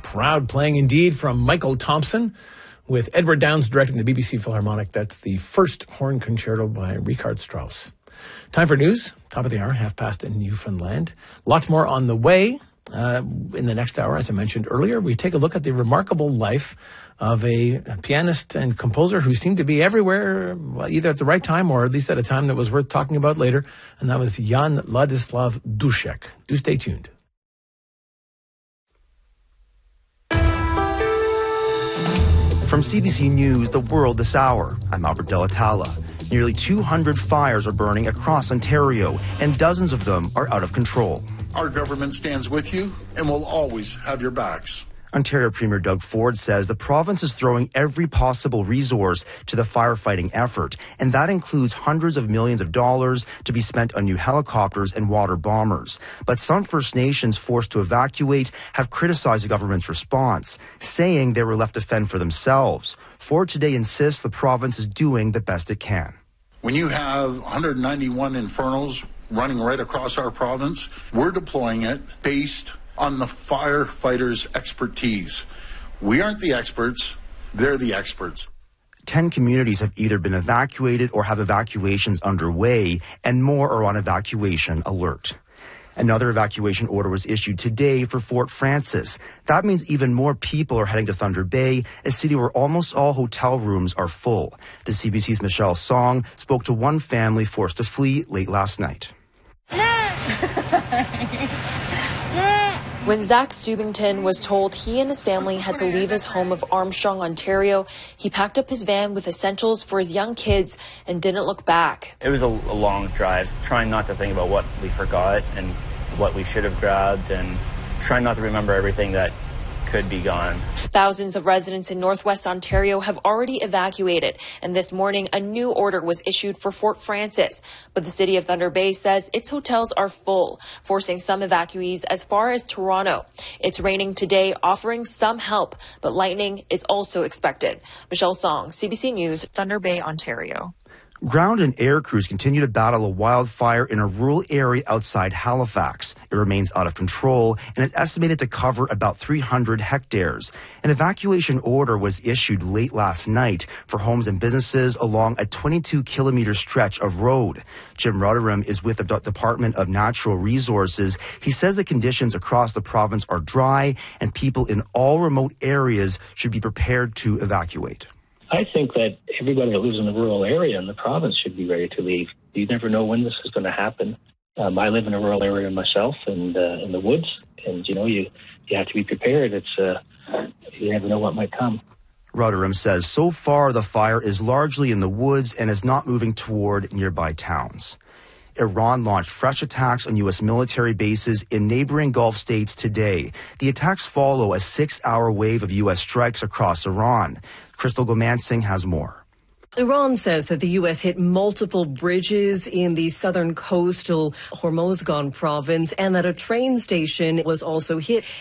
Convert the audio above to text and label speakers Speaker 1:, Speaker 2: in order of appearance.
Speaker 1: crowd playing indeed from Michael Thompson with Edward Downes directing the BBC Philharmonic. That's the first horn concerto by Richard Strauss. Time for news. Top of the hour, 8:30 in Newfoundland. Lots more on the way. In the next hour, as I mentioned earlier, we take a look at the remarkable life of a pianist and composer who seemed to be everywhere, either at the right time or at least at a time that was worth talking about later, and that was Jan Ladislav Dušek. Do stay tuned.
Speaker 2: From CBC News, The World This Hour, I'm Albert Delatala. Nearly 200 fires are burning across Ontario, and dozens of them are out of control.
Speaker 3: Our government stands with you and will always have your backs.
Speaker 2: Ontario Premier Doug Ford says the province is throwing every possible resource to the firefighting effort, and that includes hundreds of millions of dollars to be spent on new helicopters and water bombers. But some First Nations forced to evacuate have criticized the government's response, saying they were left to fend for themselves. Ford today insists the province is doing the best it can.
Speaker 3: When you have 191 infernos running right across our province, we're deploying it based on the firefighters' expertise. We aren't the experts, they're the experts.
Speaker 2: 10 communities have either been evacuated or have evacuations underway, and more are on evacuation alert. Another evacuation order was issued today for Fort Frances. That means even more people are heading to Thunder Bay, a city where almost all hotel rooms are full. The CBC's Michelle Song spoke to one family forced to flee late last night.
Speaker 4: When Zach Stubington was told he and his family had to leave his home of Armstrong, Ontario, he packed up his van with essentials for his young kids and didn't look back.
Speaker 5: It was a long drive, trying not to think about what we forgot and what we should have grabbed, and trying not to remember everything that could be gone.
Speaker 4: Thousands of residents in Northwest Ontario have already evacuated, and this morning a new order was issued for Fort Frances. But the city of Thunder Bay says its hotels are full, forcing some evacuees as far as Toronto. It's raining today, offering some help, but lightning is also expected. Michelle Song, CBC News, Thunder Bay, Ontario.
Speaker 2: Ground and air crews continue to battle a wildfire in a rural area outside Halifax. It remains out of control and is estimated to cover about 300 hectares. An evacuation order was issued late last night for homes and businesses along a 22-kilometer stretch of road. Jim Rotherham is with the Department of Natural Resources. He says the conditions across the province are dry and people in all remote areas should be prepared to evacuate.
Speaker 6: I think that everybody that lives in the rural area in the province should be ready to leave. You never know when this is going to happen. I live in a rural area myself and in the woods, and you have to be prepared. You never know what might come.
Speaker 2: Rotherham says so far the fire is largely in the woods and is not moving toward nearby towns. Iran launched fresh attacks on U.S. military bases in neighboring Gulf states today. The attacks follow a 6-hour wave of U.S. strikes across Iran. Crystal Gomansing has more.
Speaker 7: Iran says that the U.S. hit multiple bridges in the southern coastal Hormozgan province and that a train station was also hit.